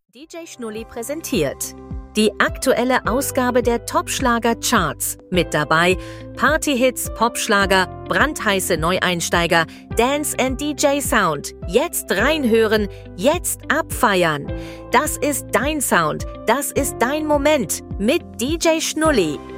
DJ Schnulli präsentiert die aktuelle Ausgabe der Top-Schlager-Charts. Mit dabei Partyhits, Popschlager, brandheiße Neueinsteiger, Dance and DJ Sound. Jetzt reinhören, jetzt abfeiern. Das ist dein Sound, das ist dein Moment mit DJ Schnulli.